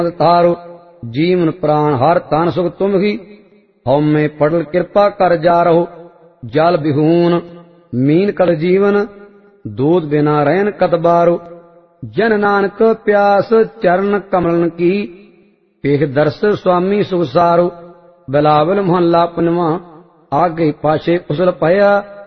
ਤਾਰੋ ਜੀਵਨ ਪ੍ਰਾਣ ਹਰ ਤਨ ਸੁਖ ਤੁਮ ਹੀ ਹਉਮੈ ਪੜਲ ਕਿਰਪਾ ਕਰ ਜਾ ਰਹੋ ਜਲ ਬਿਹੂਨ ਮੀਨ ਕਲ ਜੀਵਨ दूध बिना रहन कत बारो जन नानक प्यास चरण कमलन की पेख दर्श स्वामी सुख सारो बिलावल मोहल्ला पनवा आगे पाछे उसल पया